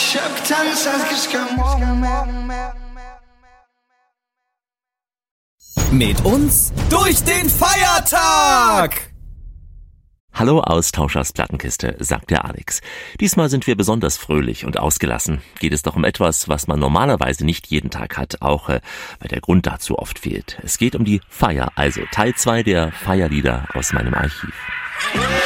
Mit uns durch den Feiertag! Hallo Austauschers Plattenkiste, sagt der Alex. Diesmal sind wir besonders fröhlich und ausgelassen. Geht es doch um etwas, was man normalerweise nicht jeden Tag hat, auch weil der Grund dazu oft fehlt. Es geht um die Feier, also Teil 2 der Feierlieder aus meinem Archiv.